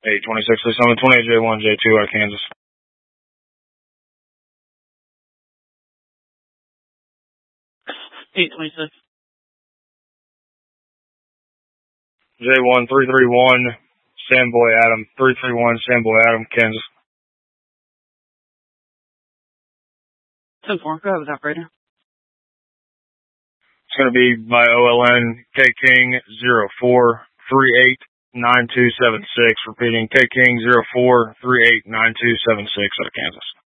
826 Summit 28J1, J2 out of Kansas. J1 331, Sandboy Adam, 331, Sandboy Adam, Kansas. 10-4, go ahead with operator. It's going to be by OLN K King 04389276. Repeating, K King 04389276 out of Kansas.